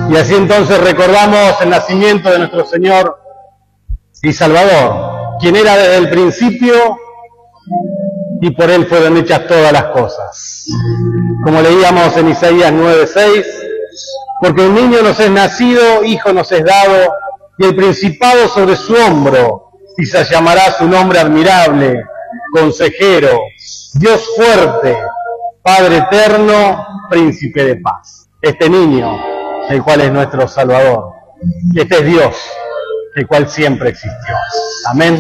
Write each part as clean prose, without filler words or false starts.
Y así entonces recordamos el nacimiento de nuestro Señor y Salvador, quien era desde el principio y por Él fueron hechas todas las cosas. Como leíamos en Isaías 9:6, porque un niño nos es nacido, hijo nos es dado, y el principado sobre su hombro, y se llamará su nombre admirable, consejero, Dios fuerte, Padre eterno, príncipe de paz. Este niño, el cual es nuestro Salvador, este es Dios, el cual siempre existió. Amén.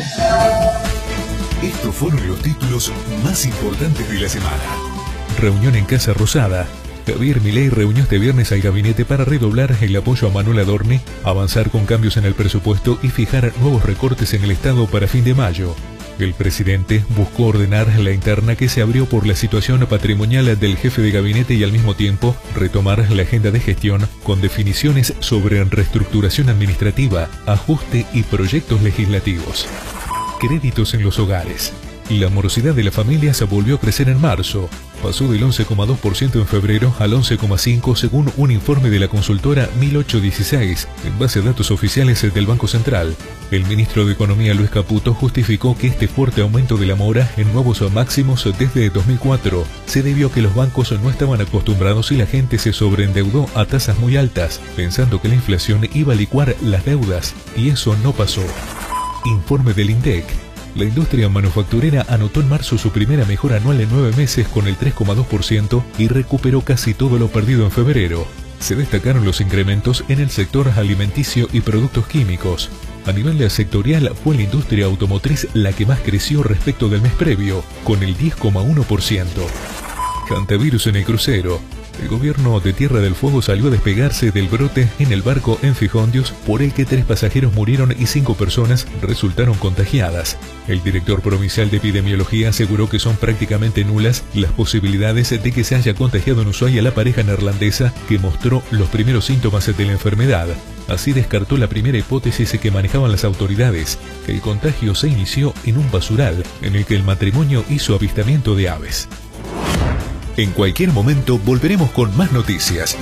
Estos fueron los títulos más importantes de la semana. Reunión en Casa Rosada. Javier Milei reunió este viernes al gabinete para redoblar el apoyo a Manuel Adorni, avanzar con cambios en el presupuesto y fijar nuevos recortes en el Estado para fin de mayo. El presidente buscó ordenar la interna que se abrió por la situación patrimonial del jefe de gabinete y al mismo tiempo retomar la agenda de gestión con definiciones sobre reestructuración administrativa, ajuste y proyectos legislativos. Créditos en los hogares. La morosidad de las familias volvió a crecer en marzo. Pasó del 11,2% en febrero al 11,5% según un informe de la consultora 1816, en base a datos oficiales del Banco Central. El ministro de Economía Luis Caputo justificó que este fuerte aumento de la mora en nuevos máximos desde 2004 se debió a que los bancos no estaban acostumbrados y la gente se sobreendeudó a tasas muy altas, pensando que la inflación iba a licuar las deudas, y eso no pasó. Informe del INDEC. La industria manufacturera anotó en marzo su primera mejora anual en 9 meses con el 3,2% y recuperó casi todo lo perdido en febrero. Se destacaron los incrementos en el sector alimenticio y productos químicos. A nivel sectorial fue la industria automotriz la que más creció respecto del mes previo, con el 10,1%. Hantavirus en el crucero. El gobierno de Tierra del Fuego salió a despegarse del brote en el barco Enfijondios, por el que 3 pasajeros murieron y 5 personas resultaron contagiadas. El director provincial de epidemiología aseguró que son prácticamente nulas las posibilidades de que se haya contagiado en Ushuaia la pareja neerlandesa que mostró los primeros síntomas de la enfermedad. Así descartó la primera hipótesis que manejaban las autoridades, que el contagio se inició en un basural en el que el matrimonio hizo avistamiento de aves. En cualquier momento volveremos con más noticias.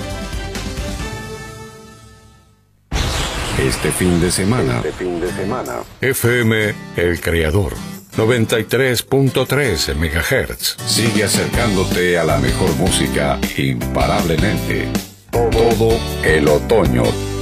Este fin de semana. FM El Creador. 93.3 MHz. Sigue acercándote a la mejor música imparablemente. Todo el otoño